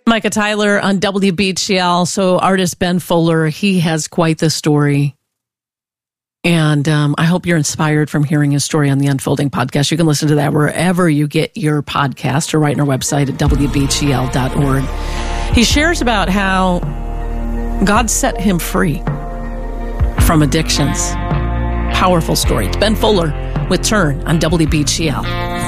Micah Tyler on WBGL. So artist Ben Fuller, he has quite the story. And I hope you're inspired from hearing his story on the Unfolding podcast. You can listen to that wherever you get your podcast or right on our website at WBGL.org. He shares about how God set him free from addictions. Powerful story. It's Ben Fuller with Turn on WBGL.